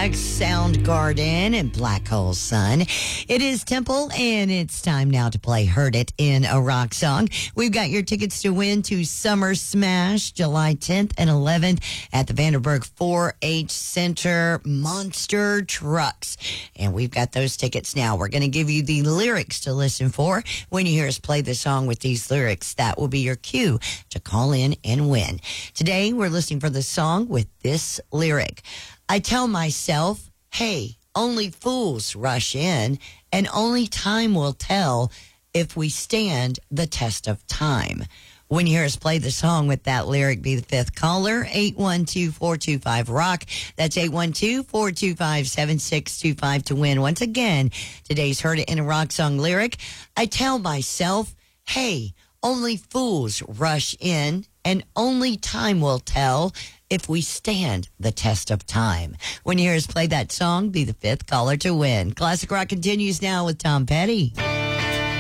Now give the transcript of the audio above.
tracks, Soundgarden and Black Hole Sun. It is Temple, and it's time now to play Heard It in a Rock Song. We've got your tickets to win to Summer Smash, July 10th and 11th at the Vanderburg 4-H Center Monster Trucks. And we've got those tickets now. We're going to give you the lyrics to listen for. When you hear us play the song with these lyrics, that will be your cue to call in and win. Today, we're listening for the song with this lyric. I tell myself, hey, only fools rush in, and only time will tell if we stand the test of time. When you hear us play the song with that lyric, be the fifth caller, 812-425-ROCK. That's 812-425-7625 to win. Once again, today's Heard It in a Rock Song lyric. I tell myself, hey, only fools rush in, and only time will tell if we stand the test of time. When you hear us play that song, be the fifth caller to win. Classic Rock continues now with Tom Petty.